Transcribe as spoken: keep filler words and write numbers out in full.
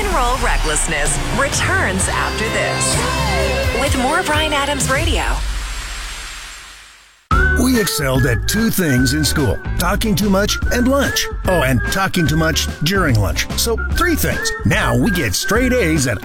and roll recklessness returns after this. With more Bryan Adams Radio. We excelled at two things in school, talking too much and lunch. Oh, and talking too much during lunch. So three things. Now we get straight A's at